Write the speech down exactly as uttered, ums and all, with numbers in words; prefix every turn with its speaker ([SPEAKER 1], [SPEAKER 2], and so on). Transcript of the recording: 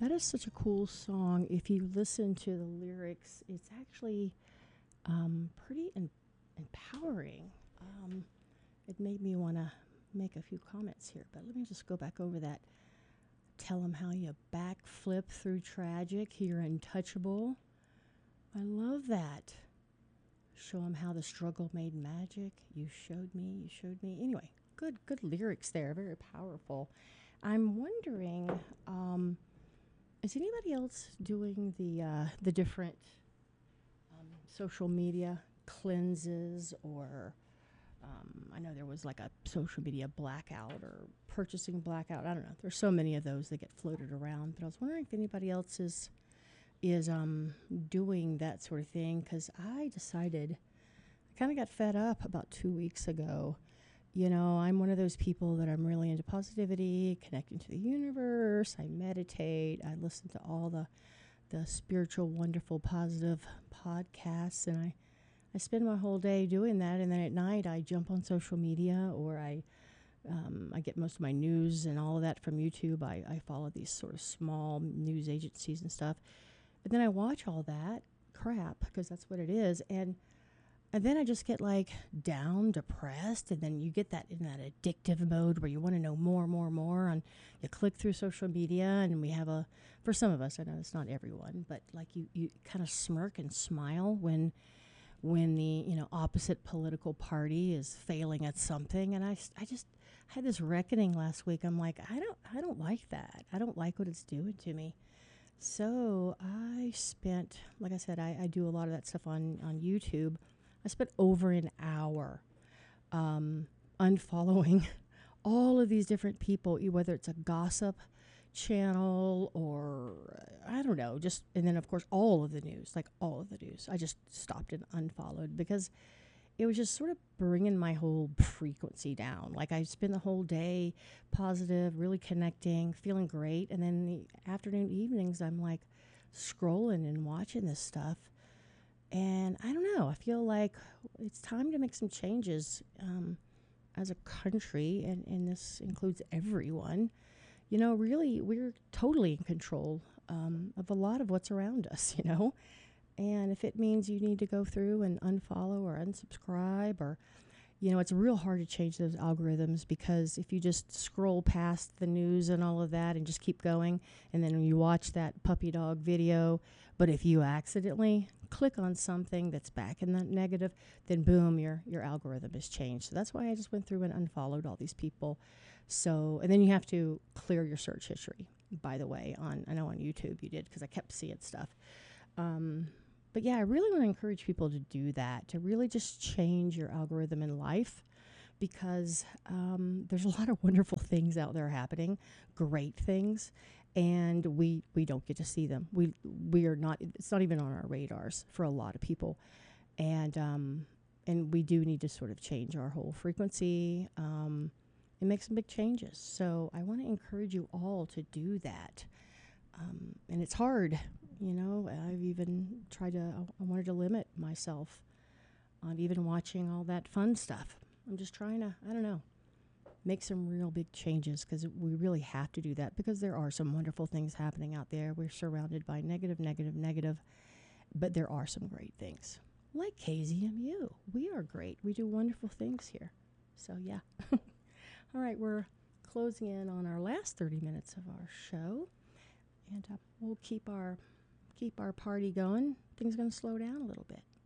[SPEAKER 1] That is such a cool song. If you listen to the lyrics, it's actually um, pretty em- empowering. Um, it made me want to make a few comments here, but let me just go back over that. Tell them how you backflip through tragic. You're untouchable. I love that. Show them how the struggle made magic. You showed me, you showed me. Anyway, good, good lyrics there. Very powerful. I'm wondering, um, is anybody else doing the uh, the different um, social media cleanses or um, I know there was like a social media blackout or purchasing blackout. I don't know. There's so many of those that get floated around. But I was wondering if anybody else is is um, doing that sort of thing because I decided I kind of got fed up about two weeks ago. You know, I'm one of those people that I'm really into positivity, connecting to the universe. I meditate. I listen to all the the spiritual, wonderful, positive podcasts, and I I spend my whole day doing that, and then at night I jump on social media or I um, I get most of my news and all of that from YouTube. I, I follow these sort of small news agencies and stuff. And then I watch all that crap because that's what it is. And and then I just get like down, depressed, and then you get that in that addictive mode where you want to know more, more, more. And you click through social media, and we have a, for some of us, I know it's not everyone, but like you, you kind of smirk and smile when when the you know opposite political party is failing at something. And I, s- I just had this reckoning last week. I'm like, I don't I don't like that. I don't like what it's doing to me. So I spent, like I said, I, I do a lot of that stuff on on YouTube. I spent over an hour um, unfollowing all of these different people, e- whether it's a gossip channel or uh, I don't know, just and then of course all of the news, like all of the news. I just stopped and unfollowed because it was just sort of bringing my whole frequency down. Like I spend the whole day positive, really connecting, feeling great, and then the afternoon, evenings, I'm like scrolling and watching this stuff. And I don't know. I feel like it's time to make some changes um, as a country, and, and this includes everyone. You know, really, we're totally in control um, of a lot of what's around us, you know? And if it means you need to go through and unfollow or unsubscribe, or, you know, it's real hard to change those algorithms because if you just scroll past the news and all of that and just keep going, and then you watch that puppy dog video, but if you accidentally click on something that's back in that negative, then boom, your your algorithm has changed. So that's why I just went through and unfollowed all these people. So, and then you have to clear your search history, by the way, on, I know on YouTube you did because I kept seeing stuff. Um, but yeah, I really want to encourage people to do that, to really just change your algorithm in life because um, there's a lot of wonderful things out there happening, great things, and we we don't get to see them. We we are not. It's not even on our radars for a lot of people, and um, and we do need to sort of change our whole frequency um, and make some big changes. So I want to encourage you all to do that. Um, and it's hard, you know. I've even tried to, I I wanted to limit myself on even watching all that fun stuff. I'm just trying to, I don't know, make some real big changes because we really have to do that because there are some wonderful things happening out there. We're surrounded by negative, negative, negative, but there are some great things. Like K Z M U. We are great. We do wonderful things here. So, yeah. All right, we're closing in on our last thirty minutes of our show. And uh, we'll keep our keep our party going. Things are going to slow down a little bit.